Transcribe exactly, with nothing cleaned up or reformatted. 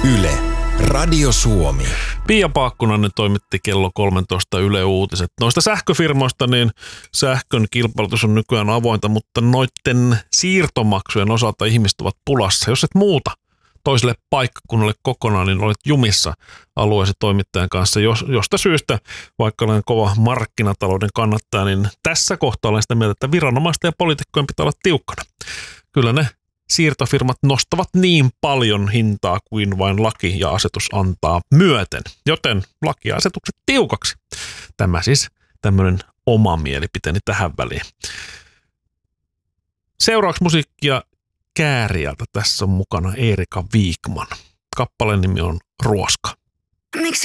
Yle, Radio Suomi. Pia Paakkunainen toimitti kello kolmetoista Yle Uutiset. Noista sähköfirmoista niin sähkön kilpailutus on nykyään avointa, mutta noiden siirtomaksujen osalta ihmiset ovat pulassa. Jos et muuta toiselle paikkakunnalle kokonaan, niin olet jumissa alueesi toimittajan kanssa. Jos, josta syystä, vaikka olen kova markkinatalouden kannattaja, niin tässä kohtaa olen sitä mieltä, että viranomaisten ja poliitikkojen pitää olla tiukkana. Kyllä ne siirtofirmat nostavat niin paljon hintaa kuin vain laki ja asetus antaa myöten, joten laki ja asetukset tiukaksi. Tämä siis tämmöinen oma mielipiteeni tähän väliin. Seuraavaksi musiikkia Kääriältä. Tässä on mukana Erika Wikman. Kappaleen nimi on Ruoska. Miksi